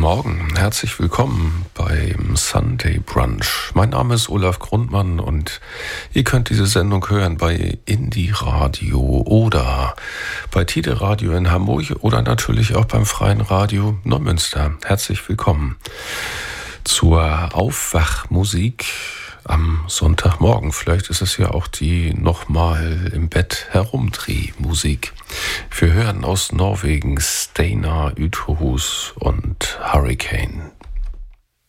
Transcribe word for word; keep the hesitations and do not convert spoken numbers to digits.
Morgen, herzlich willkommen beim Sunday Brunch. Mein Name ist Olaf Grundmann und ihr könnt diese Sendung hören bei Indie Radio oder bei Tide Radio in Hamburg oder natürlich auch beim Freien Radio Neumünster. Herzlich willkommen zur Aufwachmusik am Sonntagmorgen. Vielleicht ist es ja auch die nochmal im Bett herumdrehmusik. Wir hören aus Norwegen Steinar Uthus und Hurricane.